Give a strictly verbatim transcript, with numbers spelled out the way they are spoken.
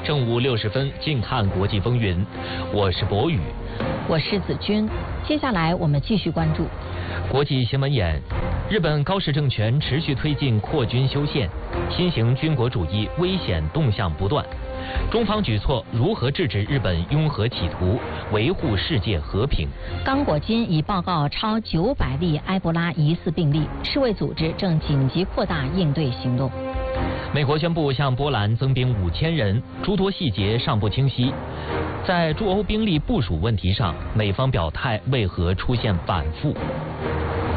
正午六十分，静看国际风云。我是博宇， 我是子君。接下来我们继续关注国际新闻眼。日本高市政权持续推进扩军修宪，新型军国主义危险动向不断。中方举措如何制止日本拥核企图，维护世界和平？ 刚果金已报告超九百例埃博拉疑似病例，世卫组织正紧急扩大应对行动。 美国宣布向波兰增兵五千人，诸多细节尚不清晰。在驻欧兵力部署问题上，美方表态为何出现反复？